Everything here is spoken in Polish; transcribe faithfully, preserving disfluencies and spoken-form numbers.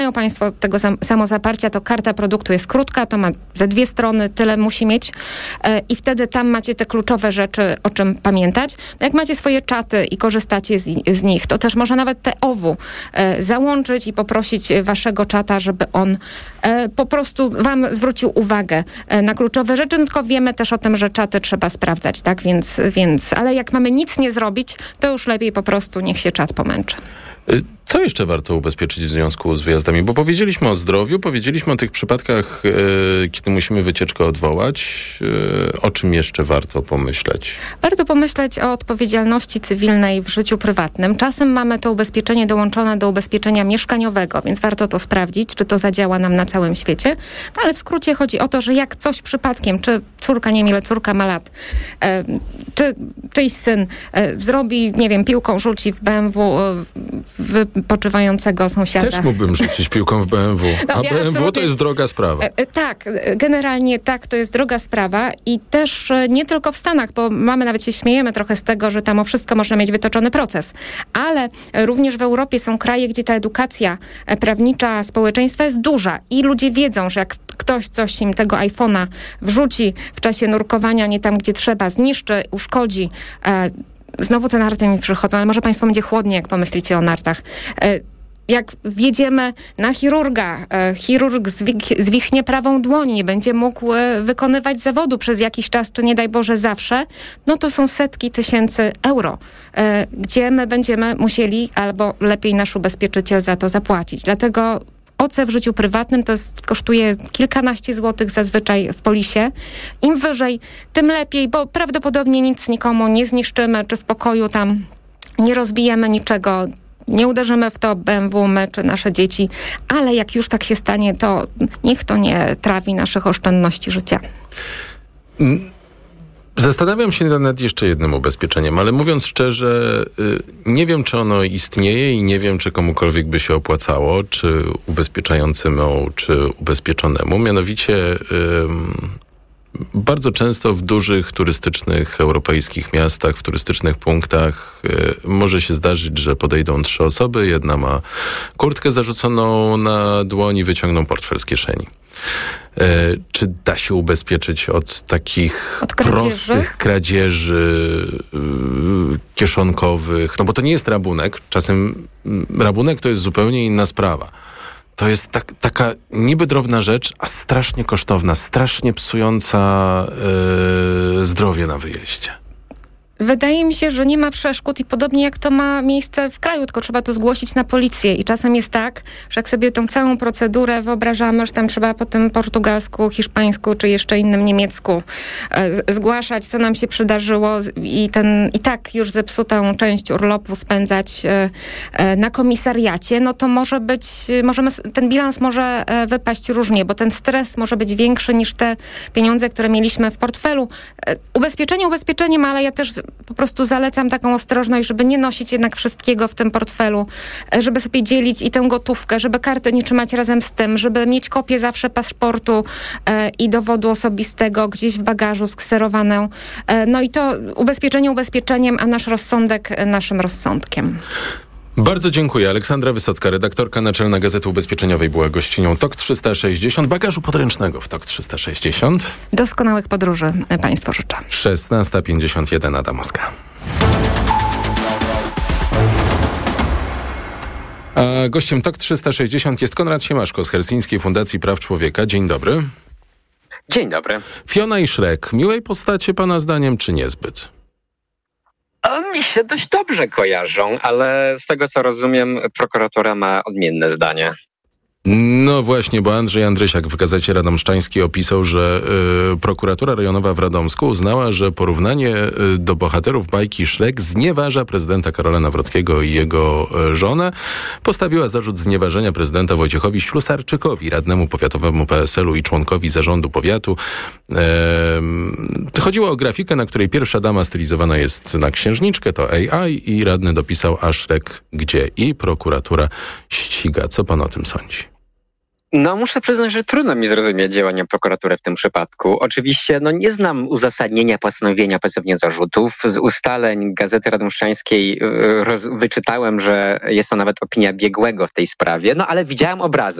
mają państwo tego sam, samozaparcia, to karta produktu jest krótka, to ma ze dwie strony, tyle musi mieć e, i wtedy tam macie te kluczowe rzeczy, o czym pamiętać. No jak macie swoje czaty i korzystacie z, z nich, to też można nawet te O W U e, załączyć i poprosić waszego czata, żeby on e, po prostu wam zwrócił uwagę e, na kluczowe rzeczy, no tylko wiemy też o tym, że czaty trzeba sprawdzać, tak, więc, więc ale jak mamy nic nie zrobić, to już lepiej po prostu niech się czat pomęczy. Co jeszcze warto ubezpieczyć w związku z wyjazdami? Bo powiedzieliśmy o zdrowiu, powiedzieliśmy o tych przypadkach, e, kiedy musimy wycieczkę odwołać. E, o czym jeszcze warto pomyśleć? Warto pomyśleć o odpowiedzialności cywilnej w życiu prywatnym. Czasem mamy to ubezpieczenie dołączone do ubezpieczenia mieszkaniowego, więc warto to sprawdzić, czy to zadziała nam na całym świecie. No, ale w skrócie chodzi o to, że jak coś przypadkiem, czy córka, nie wiem ile córka ma lat, e, czy czyjś syn e, zrobi, nie wiem, piłką rzuci w B M W e, wypoczywającego sąsiada. Też mógłbym rzucić piłką w B M W. No, A ja B M W to jest droga sprawa. E, e, tak, generalnie tak, to jest droga sprawa i też e, nie tylko w Stanach, bo mamy, nawet się śmiejemy trochę z tego, że tam o wszystko można mieć wytoczony proces, ale e, również w Europie są kraje, gdzie ta edukacja e, prawnicza społeczeństwa jest duża i ludzie wiedzą, że jak ktoś coś im tego iPhone'a wrzuci w czasie nurkowania nie tam, gdzie trzeba, zniszczy, uszkodzi, e, znowu te narty mi przychodzą, ale może państwo będzie chłodnie, jak pomyślicie o nartach. Jak wjedziemy na chirurga, chirurg zwichnie prawą dłoń, nie będzie mógł wykonywać zawodu przez jakiś czas, czy nie daj Boże zawsze, no to są setki tysięcy euro, gdzie my będziemy musieli, albo lepiej nasz ubezpieczyciel za to zapłacić. Dlatego O C w życiu prywatnym to jest, kosztuje kilkanaście złotych zazwyczaj w polisie. Im wyżej, tym lepiej, bo prawdopodobnie nic nikomu nie zniszczymy, czy w pokoju tam nie rozbijemy niczego, nie uderzymy w to B M W, my czy nasze dzieci, ale jak już tak się stanie, to niech to nie trawi naszych oszczędności życia. Mm. Zastanawiam się nad jeszcze jednym ubezpieczeniem, ale mówiąc szczerze, nie wiem, czy ono istnieje i nie wiem, czy komukolwiek by się opłacało, czy ubezpieczającemu, czy ubezpieczonemu. Mianowicie bardzo często w dużych turystycznych europejskich miastach, w turystycznych punktach może się zdarzyć, że podejdą trzy osoby, jedna ma kurtkę zarzuconą na dłoń i wyciągną portfel z kieszeni. E, czy da się ubezpieczyć od takich od kradzieży? prostych kradzieży yy, kieszonkowych? No bo to nie jest rabunek. Czasem rabunek to jest zupełnie inna sprawa. To jest tak, taka niby drobna rzecz, a strasznie kosztowna, strasznie psująca yy, zdrowie na wyjeździe. Wydaje mi się, że nie ma przeszkód i podobnie jak to ma miejsce w kraju, tylko trzeba to zgłosić na policję. I czasem jest tak, że jak sobie tą całą procedurę wyobrażamy, że tam trzeba po tym portugalsku, hiszpańsku czy jeszcze innym niemiecku e, zgłaszać, co nam się przydarzyło i, ten, i tak już zepsutą część urlopu spędzać e, e, na komisariacie, no to może być, możemy, ten bilans może e, wypaść różnie, bo ten stres może być większy niż te pieniądze, które mieliśmy w portfelu. E, ubezpieczenie ubezpieczeniem, ale ja też po prostu zalecam taką ostrożność, żeby nie nosić jednak wszystkiego w tym portfelu, żeby sobie dzielić i tę gotówkę, żeby kartę nie trzymać razem z tym, żeby mieć kopię zawsze paszportu e, i dowodu osobistego gdzieś w bagażu skserowaną. E, no i to ubezpieczenie ubezpieczeniem, a nasz rozsądek naszym rozsądkiem. Bardzo dziękuję. Aleksandra Wysocka, redaktorka naczelna Gazety Ubezpieczeniowej, była gościnią Tok trzysta sześćdziesiąt, bagażu podręcznego w Tok trzysta sześćdziesiąt. Doskonałych podróży państwu życzę. szesnasta pięćdziesiąt jeden, Adamowska. A gościem Tok trzysta sześćdziesiąt jest Konrad Siemaszko z Helsińskiej Fundacji Praw Człowieka. Dzień dobry. Dzień dobry. Fiona i Shrek, miłej postacie pana zdaniem, czy niezbyt? O, mi się dość dobrze kojarzą, ale z tego co rozumiem, prokuratura ma odmienne zdanie. No właśnie, bo Andrzej Andrysiak w Gazecie Radomszczańskiej opisał, że y, prokuratura rejonowa w Radomsku uznała, że porównanie y, do bohaterów bajki Shrek znieważa prezydenta Karola Nawrockiego i jego y, żonę. Postawiła zarzut znieważenia prezydenta Wojciechowi Ślusarczykowi, radnemu powiatowemu P S L u i członkowi zarządu powiatu. E, chodziło o grafikę, na której pierwsza dama stylizowana jest na księżniczkę, to A I i radny dopisał, a Shrek gdzie? I prokuratura ściga. Co pan o tym sądzi? No muszę przyznać, że trudno mi zrozumieć działania prokuratury w tym przypadku. Oczywiście no, nie znam uzasadnienia postanowienia pozownie zarzutów. Z ustaleń Gazety Radomszczańskiej roz- wyczytałem, że jest to nawet opinia biegłego w tej sprawie, no ale widziałem obrazy.